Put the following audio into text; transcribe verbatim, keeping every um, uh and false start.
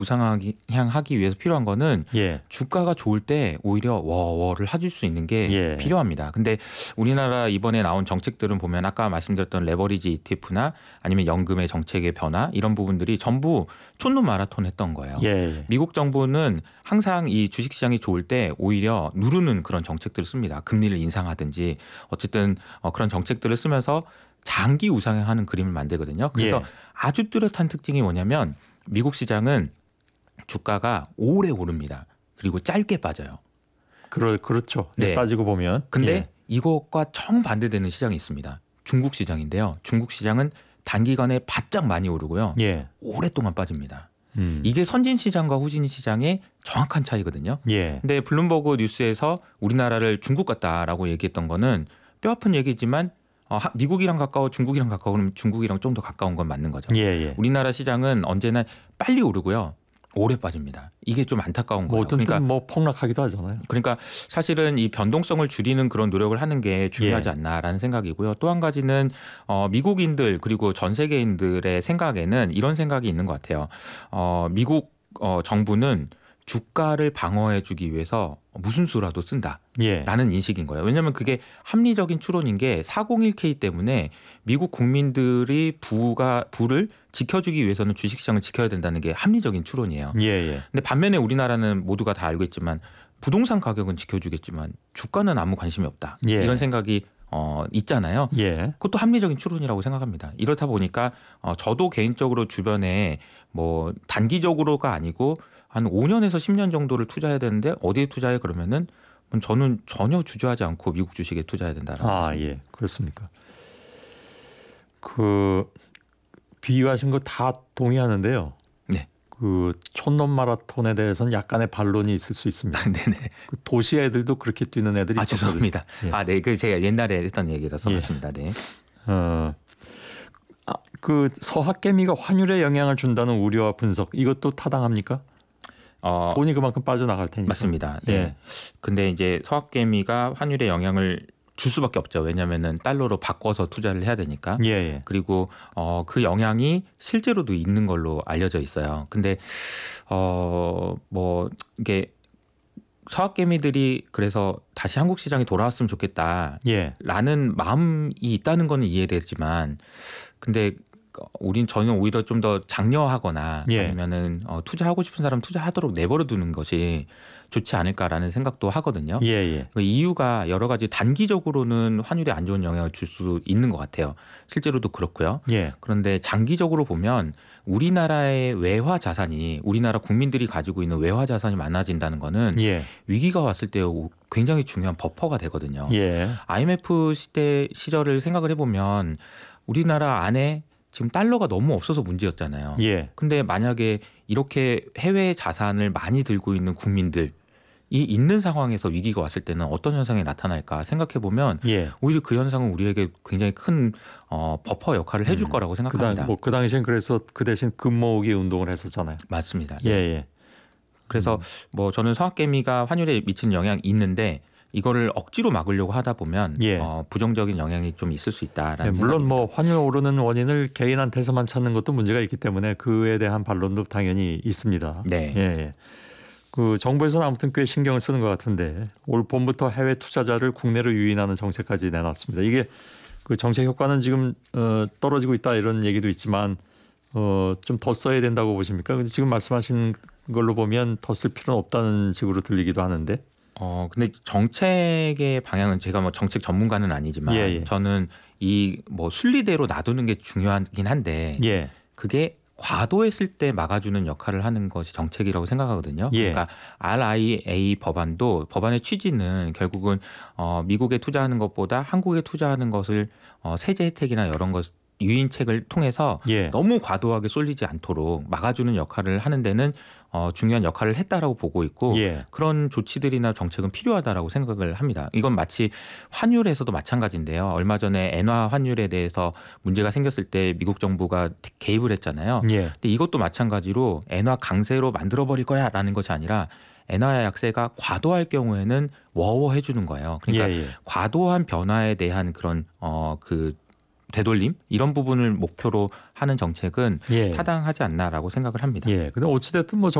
우상향하기 위해서 필요한 거는 예. 주가가 좋을 때 오히려 워워를 해줄 수 있는 게 예. 필요합니다. 근데 우리나라 이번에 나온 정책들은 보면 아까 말씀드렸던 레버리지 이티에프나 아니면 연금의 정책의 변화 이런 부분들이 전부 촌놈 마라톤 했던 거예요. 예. 미국 정부는 항상 이 주식시장이 좋을 때 오히려 누르는 그런 정책들을 씁니다. 금리를 인상하든지 어쨌든 그런 정책들을 쓰면서 장기 우상향하는 그림을 만들거든요. 그래서 예. 아주 뚜렷한 특징이 뭐냐면 미국 시장은 주가가 오래 오릅니다. 그리고 짧게 빠져요. 그러, 그렇죠. 네. 따지고 보면. 근데 예. 이것과 정반대되는 시장이 있습니다. 중국 시장인데요. 중국 시장은 단기간에 바짝 많이 오르고요. 예. 오랫동안 빠집니다. 음. 이게 선진 시장과 후진 시장의 정확한 차이거든요. 예. 근데 블룸버그 뉴스에서 우리나라를 중국 같다라고 얘기했던 거는 뼈아픈 얘기지만 어, 미국이랑 가까워 중국이랑 가까워 그러면 중국이랑 좀 더 가까운 건 맞는 거죠. 예, 예. 우리나라 시장은 언제나 빨리 오르고요. 오래 빠집니다. 이게 좀 안타까운 거예요. 뭐든 그러니까 뭐 폭락하기도 하잖아요. 그러니까 사실은 이 변동성을 줄이는 그런 노력을 하는 게 중요하지 예. 않나라는 생각이고요. 또 한 가지는 어, 미국인들 그리고 전 세계인들의 생각에는 이런 생각이 있는 것 같아요. 어, 미국 어, 정부는 주가를 방어해 주기 위해서 무슨 수라도 쓴다라는 예. 인식인 거예요. 왜냐하면 그게 합리적인 추론인 게 사공일 케이 때문에 미국 국민들이 부가 부를 지켜주기 위해서는 주식시장을 지켜야 된다는 게 합리적인 추론이에요. 예, 예. 근데 반면에 우리나라는 모두가 다 알고 있지만 부동산 가격은 지켜주겠지만 주가는 아무 관심이 없다. 예. 이런 생각이 어, 있잖아요. 예. 그것도 합리적인 추론이라고 생각합니다. 이렇다 보니까 어, 저도 개인적으로 주변에 뭐 단기적으로가 아니고 한 오 년에서 십 년 정도를 투자해야 되는데 어디에 투자해 그러면은 저는 전혀 주저하지 않고 미국 주식에 투자해야 된다라고. 아, 예. 그렇습니까? 그 비유하신 거 다 동의하는데요. 네. 그 촌놈 마라톤에 대해서는 약간의 반론이 있을 수 있습니다. 네네. 그 도시 애들도 그렇게 뛰는 애들이 아 있었거든요. 죄송합니다. 예. 아 네, 그 제가 옛날에 했던 얘기라 써봤습니다. 네. 어, 아, 그 서학개미가 환율에 영향을 준다는 우려와 분석 이것도 타당합니까? 어, 돈이 그만큼 빠져나갈 테니까. 맞습니다. 네. 예. 근데 이제 서학개미가 환율에 영향을 줄 수밖에 없죠. 왜냐하면은 달러로 바꿔서 투자를 해야 되니까. 예, 예. 그리고 어, 그 영향이 실제로도 있는 걸로 알려져 있어요. 근데 어, 뭐 이게 서학개미들이 그래서 다시 한국 시장에 돌아왔으면 좋겠다라는 예. 마음이 있다는 거는 이해되지만, 근데 우린 저는 오히려 좀 더 장려하거나 예. 아니면은 어, 투자하고 싶은 사람 투자하도록 내버려 두는 것이 좋지 않을까라는 생각도 하거든요. 예, 예. 그 이유가 여러 가지 단기적으로는 환율에 안 좋은 영향을 줄 수 있는 것 같아요. 실제로도 그렇고요. 예. 그런데 장기적으로 보면 우리나라의 외화 자산이 우리나라 국민들이 가지고 있는 외화 자산이 많아진다는 거는 예. 위기가 왔을 때 굉장히 중요한 버퍼가 되거든요. 예. 아이엠에프 시대 시절을 생각을 해보면 우리나라 안에 지금 달러가 너무 없어서 문제였잖아요. 예. 근데 만약에 이렇게 해외 자산을 많이 들고 있는 국민들이 있는 상황에서 위기가 왔을 때는 어떤 현상이 나타날까 생각해 보면 예. 오히려 그 현상은 우리에게 굉장히 큰 어, 버퍼 역할을 해줄 음. 거라고 그, 당, 생각합니다. 뭐 그 당시엔 그래서 그 대신 금 모으기 운동을 했었잖아요. 맞습니다. 예, 네. 예. 그래서 음. 뭐 저는 서학개미가 환율에 미치는 영향이 있는데 이거를 억지로 막으려고 하다 보면 예. 어, 부정적인 영향이 좀 있을 수 있다라는 예, 물론 생각입니다. 뭐 환율 오르는 원인을 개인한테서만 찾는 것도 문제가 있기 때문에 그에 대한 반론도 당연히 있습니다. 네. 예, 예. 그 정부에서는 아무튼 꽤 신경을 쓰는 것 같은데 올 봄부터 해외 투자자를 국내로 유인하는 정책까지 내놨습니다. 이게 그 정책 효과는 지금 어, 떨어지고 있다 이런 얘기도 있지만 어, 좀 더 써야 된다고 보십니까? 근데 지금 말씀하신 걸로 보면 더 쓸 필요는 없다는 식으로 들리기도 하는데. 어 근데 정책의 방향은 제가 뭐 정책 전문가는 아니지만 예, 예. 저는 이 뭐 순리대로 놔두는 게 중요하긴 한데 예. 그게 과도했을 때 막아주는 역할을 하는 것이 정책이라고 생각하거든요. 예. 그러니까 알아이에이 법안도 법안의 취지는 결국은 어, 미국에 투자하는 것보다 한국에 투자하는 것을 어, 세제 혜택이나 이런 것 유인책을 통해서 예. 너무 과도하게 쏠리지 않도록 막아주는 역할을 하는 데는 어, 중요한 역할을 했다라고 보고 있고 예. 그런 조치들이나 정책은 필요하다라고 생각을 합니다. 이건 마치 환율에서도 마찬가지인데요. 얼마 전에 엔화 환율에 대해서 문제가 생겼을 때 미국 정부가 개입을 했잖아요. 예. 근데 이것도 마찬가지로 엔화 강세로 만들어버릴 거야라는 것이 아니라 엔화 약세가 과도할 경우에는 워워 해주는 거예요. 그러니까 예, 예. 과도한 변화에 대한 그런 어, 그 되돌림 이런 부분을 목표로 하는 정책은 예. 타당하지 않나라고 생각을 합니다. 예. 근데 어찌 됐든 뭐